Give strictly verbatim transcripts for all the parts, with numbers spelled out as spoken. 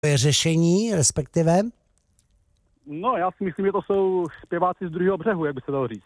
je řešení, respektive? No, já si myslím, že to jsou zpěváci z druhého břehu, jak by se dalo říct.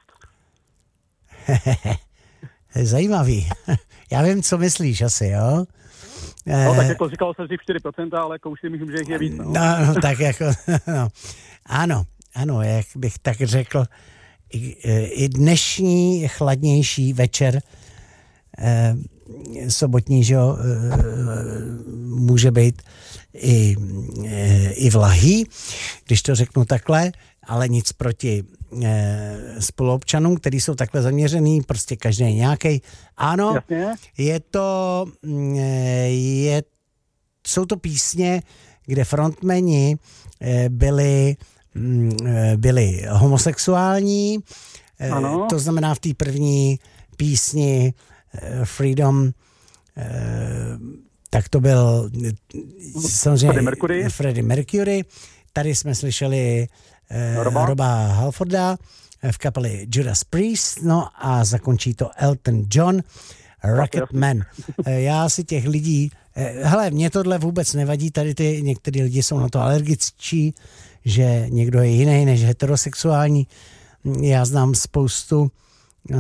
Zajímavý. Já vím, co myslíš asi, jo? No, tak jako říkalo se, že čtyři procenta, ale jako už si myslím, že jich je víc. No, no, no tak jako, no. Ano, ano, jak bych tak řekl, i, i dnešní chladnější večer eh, sobotní, že jo, eh, může být i, eh, i vlahý, když to řeknu takhle, ale nic proti eh, spoluobčanům, kteří jsou takhle zaměřený, prostě každý nějaký. Ano, jasně. je to, je, jsou to písně, kde frontmeni eh, byli, eh, byli homosexuální, eh, to znamená v té první písni eh, Freedom, eh, tak to byl samozřejmě Freddie Mercury. Freddie Mercury. Tady jsme slyšeli eh, Roba. Roba Halforda v kapele Judas Priest, no a zakončí to Elton John, Rocket Man. Já si těch lidí, hele, mě tohle vůbec nevadí, tady ty některý lidi jsou na to alergičtí, že někdo je jiný než heterosexuální. Já znám spoustu eh,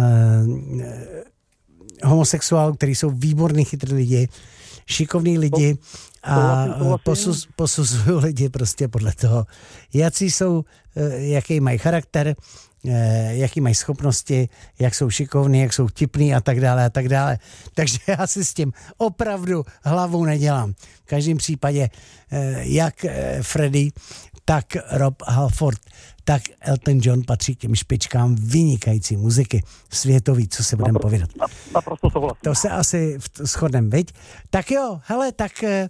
homosexuálů, kteří jsou výborní, chytrý lidi, šikovní lidi a posuz, posuzují lidi prostě podle toho, jaký jsou, jaký mají charakter, jaký mají schopnosti, jak jsou šikovní, jak jsou vtipný a tak dále a tak dále. Takže já si s tím opravdu hlavou nedělám. V každém případě jak Freddie, tak Rob Halford, tak Elton John patří k těm špičkám vynikající muziky světový, co se budeme povídat. Naprosto souhlasím. To se asi shodneme, viď? Tak jo, hele, tak eh,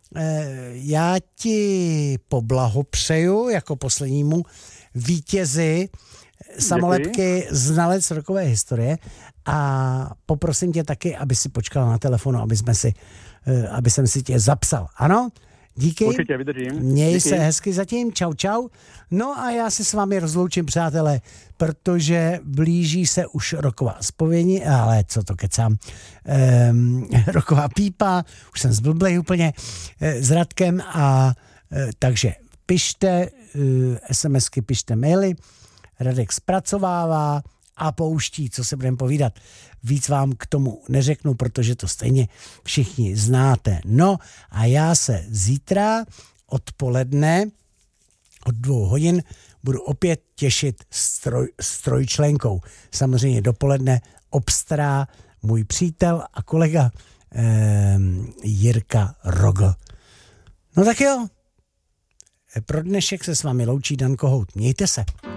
já ti poblahopřeju jako poslednímu vítězi samolepky Znalec rockové historie a poprosím tě taky, aby si počkal na telefonu, aby jsme si, eh, aby jsem si tě zapsal. Ano? Díky. Určitě, vydržím. Měj Díky. se hezky zatím. Čau, čau. No a já se s vámi rozloučím, přátelé, protože blíží se už roková zpovědní, ale co to kecám, ehm, roková pípa, už jsem zblblej úplně e, s Radkem a e, takže pište e, SMSky, pište maily, Radek zpracovává a pouští, co se budeme povídat. Víc vám k tomu neřeknu, protože to stejně všichni znáte. No a já se zítra odpoledne od dvou hodin budu opět těšit s, troj, s trojčlenkou. Samozřejmě dopoledne obstará můj přítel a kolega eh, Jirka Rogl. No tak jo, pro dnešek se s vámi loučí Dan Kohout. Mějte se.